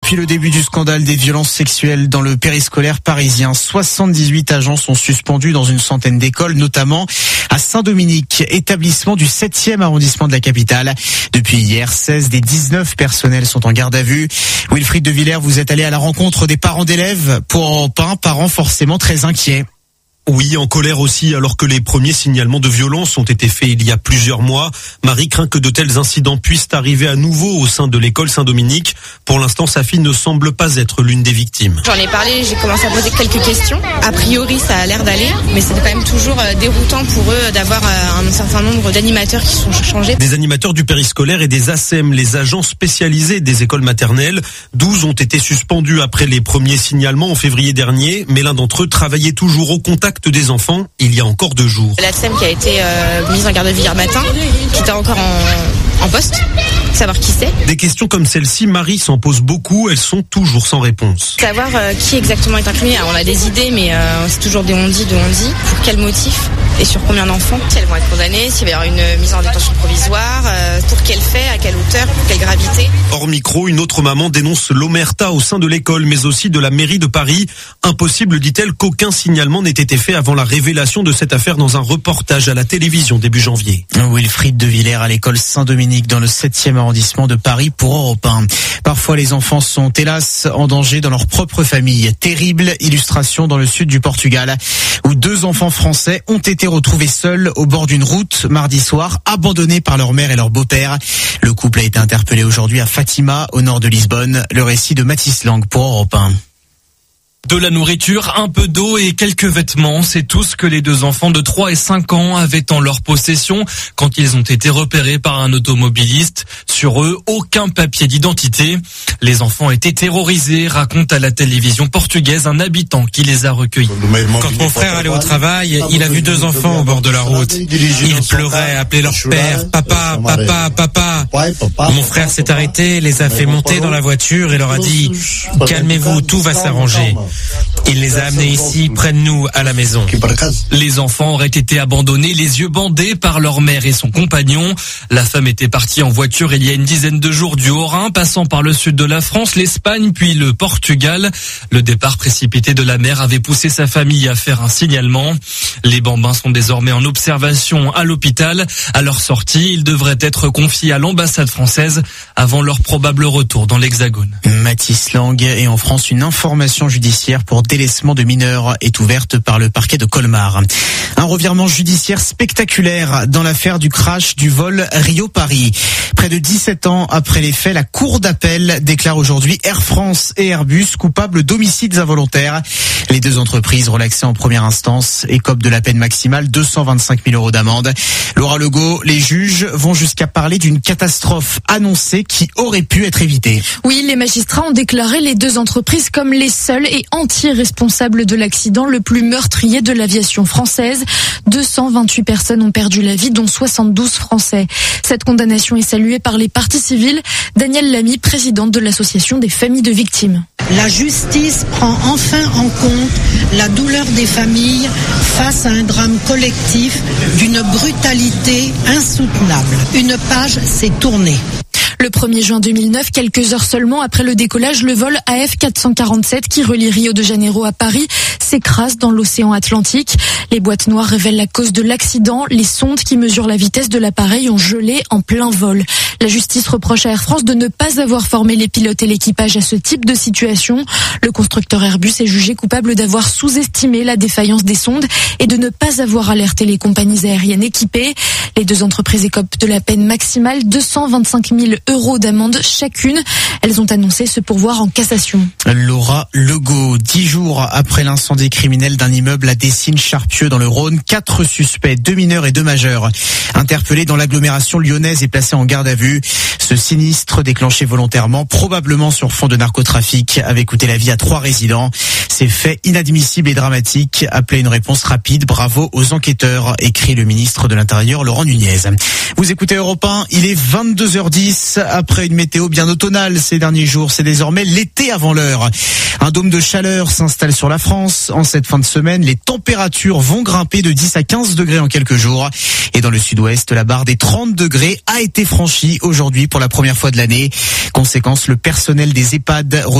Depuis le début du scandale des violences sexuelles dans le périscolaire parisien, 78 agents sont suspendus dans une centaine d'écoles, notamment à Saint-Dominique, établissement du 7e arrondissement de la capitale. Depuis hier, 16 des 19 personnels sont en garde à vue. Wilfried de Villers, vous êtes allé à la rencontre des parents d'élèves pour Europe 1, parents forcément très inquiets. Oui, en colère aussi, alors que les premiers signalements de violence ont été faits il y a plusieurs mois. Marie craint que de tels incidents puissent arriver à nouveau au sein de l'école Saint-Dominique. Pour l'instant, sa fille ne semble pas être l'une des victimes. J'en ai parlé, j'ai commencé à poser quelques questions. A priori, ça a l'air d'aller, mais c'est quand même toujours déroutant pour eux d'avoir un certain nombre d'animateurs qui sont changés. Des animateurs du périscolaire et des ASEM, les agents spécialisés des écoles maternelles. 12 ont été suspendus après les premiers signalements en février dernier, mais l'un d'entre eux travaillait toujours au contact des enfants il y a encore 2 jours. L'ASEM qui a été mise en garde à vue hier matin, qui était encore en poste, savoir qui c'est. Des questions comme celle-ci, Marie s'en pose beaucoup, elles sont toujours sans réponse. Savoir qui exactement est incriminé. Alors, on a des idées, mais c'est toujours des on-dit. Pour quel motif et sur combien d'enfants? Si elles vont être condamnées, s'il va y avoir une mise en détention provisoire, pour quel fait, à quelle hauteur, pour quelle gravité. Hors micro, une autre maman dénonce l'omerta au sein de l'école, mais aussi de la mairie de Paris. Impossible, dit-elle, qu'aucun signalement n'ait été fait avant la révélation de cette affaire dans un reportage à la télévision début janvier. Wilfried de Villers à l'école Saint-Dominique dans le 7e arrondissement de Paris pour Europe 1. Parfois, les enfants sont hélas en danger dans leur propre famille. Terrible illustration dans le sud du Portugal, où 2 enfants français ont été retrouvés seuls au bord d'une route mardi soir, abandonnés par leur mère et leur beau-père. Le couple a été interpellé aujourd'hui à Fatima, au nord de Lisbonne. Le récit de Mathis Lang pour Europe 1. De la nourriture, un peu d'eau et quelques vêtements, c'est tout ce que les 2 enfants de 3 et 5 ans avaient en leur possession quand ils ont été repérés par un automobiliste. Sur eux, aucun papier d'identité. Les enfants étaient terrorisés, raconte à la télévision portugaise un habitant qui les a recueillis. Quand mon frère allait au travail, il a vu 2 enfants au bord de la route. Ils pleuraient, appelaient leur père, papa, papa, papa. Mon frère s'est arrêté, les a fait monter dans la voiture et leur a dit « Calmez-vous, tout va s'arranger ». Il les a amenés ici, près de nous, à la maison. Les enfants auraient été abandonnés, les yeux bandés par leur mère et son compagnon. La femme était partie en voiture il y a une dizaine de jours du Haut-Rhin, passant par le sud de la France, l'Espagne, puis le Portugal. Le départ précipité de la mère avait poussé sa famille à faire un signalement. Les bambins sont désormais en observation à l'hôpital. À leur sortie, ils devraient être confiés à l'ambassade française avant leur probable retour dans l'Hexagone. Mathis Lang. Et en France, une information judiciaire pour délaissement de mineurs est ouverte par le parquet de Colmar. Un revirement judiciaire spectaculaire dans l'affaire du crash du vol Rio-Paris. Près de 17 ans après les faits, la cour d'appel déclare aujourd'hui Air France et Airbus coupables d'homicides involontaires. Les 2 entreprises relaxées en première instance écopent de la peine maximale 225 000 € d'amende. Laura Legault, les juges vont jusqu'à parler d'une catastrophe annoncée qui aurait pu être évitée. Oui, les magistrats ont déclaré les 2 entreprises comme les seules et entiers responsables de l'accident le plus meurtrier de l'aviation française. 228 personnes ont perdu la vie, dont 72 Français. Cette condamnation est saluée par les parties civiles. Danielle Lamy, présidente de l'association des familles de victimes. La justice prend enfin en compte la douleur des familles face à un drame collectif d'une brutalité insoutenable. Une page s'est tournée. Le 1er juin 2009, quelques heures seulement après le décollage, le vol AF447 qui relie Rio de Janeiro à Paris s'écrase dans l'océan Atlantique. Les boîtes noires révèlent la cause de l'accident. Les sondes qui mesurent la vitesse de l'appareil ont gelé en plein vol. La justice reproche à Air France de ne pas avoir formé les pilotes et l'équipage à ce type de situation. Le constructeur Airbus est jugé coupable d'avoir sous-estimé la défaillance des sondes et de ne pas avoir alerté les compagnies aériennes équipées. Les 2 entreprises écopent de la peine maximale 225 000 € d'amende chacune. Elles ont annoncé ce pourvoir en cassation. Laura Legault, 10 jours après l'incendie criminel d'un immeuble à Dessines-Charpieu dans le Rhône, 4 suspects, 2 mineurs et 2 majeurs, interpellés dans l'agglomération lyonnaise et placés en garde à vue. Ce sinistre déclenché volontairement, probablement sur fond de narcotrafic, avait coûté la vie à 3 résidents. Ces faits inadmissibles et dramatiques appelaient une réponse rapide. Bravo aux enquêteurs, écrit le ministre de l'Intérieur Laurent Nunez. Vous écoutez Europe 1, il est 22h10. Après une météo bien automnale ces derniers jours, c'est désormais l'été avant l'heure. Un dôme de chaleur s'installe sur la France. En cette fin de semaine, les températures vont grimper de 10 à 15 degrés en quelques jours. Et dans le sud-ouest, la barre des 30 degrés a été franchie aujourd'hui pour la première fois de l'année. Conséquence, le personnel des EHPAD